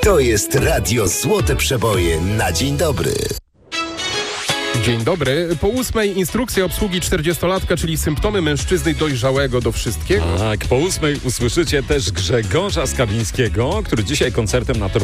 To jest Radio Złote Przeboje na dzień dobry. Dzień dobry. Po 8 instrukcja obsługi 40-latka, czyli symptomy mężczyzny dojrzałego do wszystkiego. Tak, po 8 usłyszycie też Grzegorza Skawińskiego, który dzisiaj koncertem na